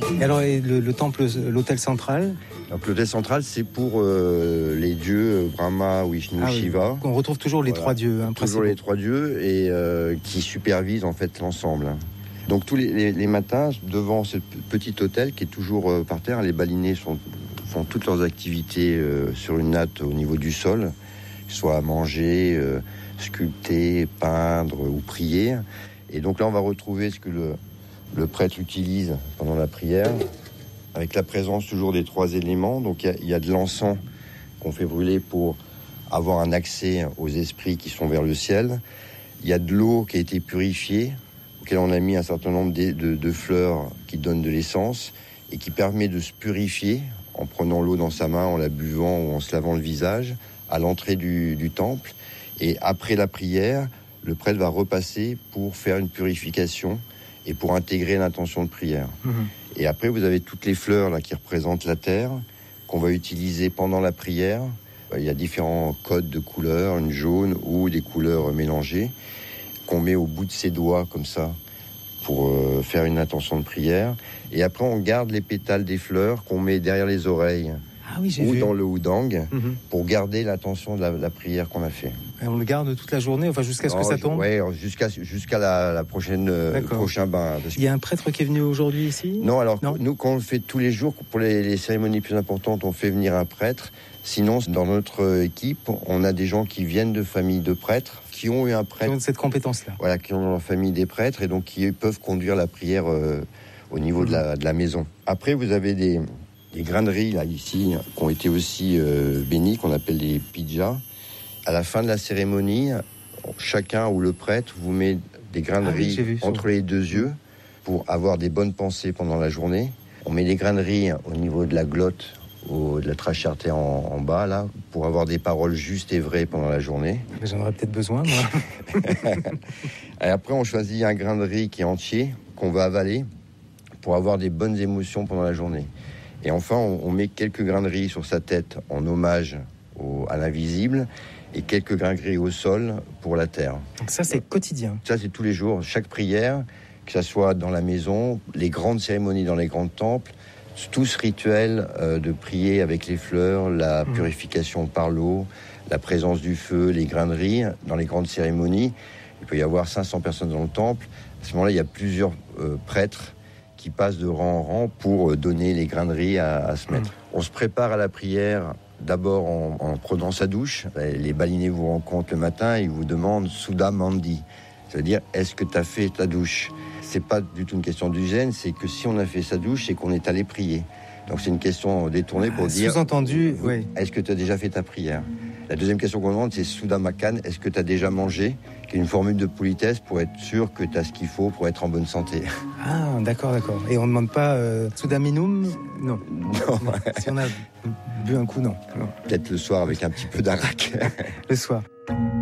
Et alors, le temple, l'hôtel central? Donc l'hôtel central, c'est pour les dieux Brahma, Vishnu, Shiva. On retrouve toujours les trois dieux. Toujours les trois dieux et qui supervisent en fait l'ensemble. Donc tous les matins, devant ce petit hôtel qui est toujours par terre, les balinés font toutes leurs activités sur une natte au niveau du sol, soit à manger, sculpter, peindre ou prier. Et donc là, on va retrouver ce que le prêtre utilise pendant la prière, avec la présence toujours des trois éléments. Donc il y a de l'encens qu'on fait brûler pour avoir un accès aux esprits qui sont vers le ciel. Il y a de l'eau qui a été purifiée, auquel on a mis un certain nombre de fleurs qui donnent de l'essence et qui permet de se purifier en prenant l'eau dans sa main, en la buvant ou en se lavant le visage à l'entrée du temple. Et après la prière, le prêtre va repasser pour faire une purification et pour intégrer l'intention de prière. Et après, vous avez toutes les fleurs là, qui représentent la terre, qu'on va utiliser pendant la prière. Il y a différents codes de couleurs, une jaune ou des couleurs mélangées, qu'on met au bout de ses doigts, comme ça, pour faire une intention de prière. Et après, on garde les pétales des fleurs qu'on met derrière les oreilles. Dans le houdang, pour garder l'intention de la prière qu'on a fait. Et on le garde toute la journée, enfin jusqu'à ce que ça tombe? Oui, jusqu'à la prochaine prochain bain. Il y a un prêtre qui est venu aujourd'hui ici? Non, alors nous, quand on le fait tous les jours, pour les cérémonies plus importantes, on fait venir un prêtre. Sinon, dans notre équipe, on a des gens qui viennent de familles de prêtres, qui ont eu un prêtre. Qui ont cette compétence-là. Voilà, qui ont dans leur famille des prêtres, et donc qui peuvent conduire la prière au niveau de la maison. Après, vous avez des graineries, là, ici, qui ont été aussi bénies, qu'on appelle des pijas. À la fin de la cérémonie, chacun ou le prêtre vous met des graineries entre les deux yeux pour avoir des bonnes pensées pendant la journée. On met des graineries au niveau de la glotte, de la trachée artère en bas, là, pour avoir des paroles justes et vraies pendant la journée. J'en aurais peut-être besoin, moi. Et après, on choisit un grain de riz qui est entier, qu'on va avaler, pour avoir des bonnes émotions pendant la journée. Et enfin, on met quelques grains de riz sur sa tête en hommage à l'invisible et quelques grains de riz au sol pour la terre. Donc ça, c'est quotidien. Ça, c'est tous les jours. Chaque prière, que ça soit dans la maison, les grandes cérémonies dans les grands temples, tout ce rituel de prier avec les fleurs, la purification par l'eau, la présence du feu, les grains de riz, dans les grandes cérémonies. Il peut y avoir 500 personnes dans le temple. À ce moment-là, il y a plusieurs prêtres qui passent de rang en rang pour donner les grains de riz à se mettre. On se prépare à la prière d'abord en prenant sa douche. Les balinés vous rencontrent le matin et ils vous demandent « Sudha Mandi », c'est-à-dire « Est-ce que tu as fait ta douche ?» C'est pas du tout une question d'hygiène, c'est que si on a fait sa douche, c'est qu'on est allé prier. Donc c'est une question détournée pour dire... Sous-entendu, oui. Est-ce que tu as déjà fait ta prière? La deuxième question qu'on demande, c'est Sudha Makan, est-ce que tu as déjà mangé? Qui est une formule de politesse pour être sûr que tu as ce qu'il faut pour être en bonne santé. Ah, d'accord. Et on ne demande pas Sudha Minum? Non. Si on a bu un coup, non. Peut-être le soir avec un petit peu d'arak. Le soir.